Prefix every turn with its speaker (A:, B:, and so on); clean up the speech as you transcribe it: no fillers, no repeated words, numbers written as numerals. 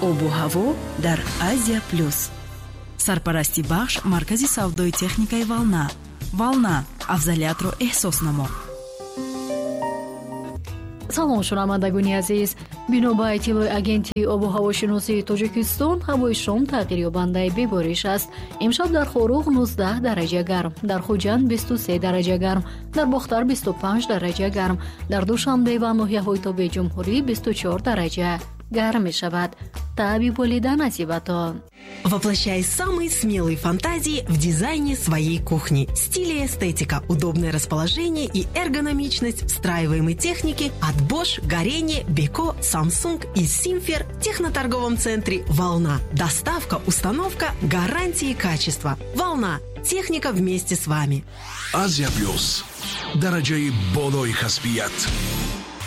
A: обу ҳаво дар Азия плюс. Сарпарасти бахш маркази савдои техникаи Волна. Волна, афзалиятро эҳсос намо.
B: салом шунавандагони азиз, бино ба иттилои агентии обу ҳавошиносии Тоҷикистон, ҳавои шом тағйирёбандаи бебориш аст. имшаб дар Хоруғ 19 дараҷа гарм, дар Хуҷанд 23 дараҷа гарм, дар Бохтар 25 дараҷа гарм, дар Душанбе ва ноҳияҳои Тобеҷумҳурӣ 24 дараҷа гарм мешавад. Таъби болида насибатон.
C: Воплощай самые смелые фантазии в дизайне своей кухни. Стиль и эстетика, удобное расположение и эргономичность встраиваемой техники от Bosch, Горение, Beko, Samsung и Simfer в техноторговом центре «Волна». Доставка, установка, гарантии и качество. «Волна». Техника вместе с вами.
D: Азия Плюс. Дараджаи болои касбият.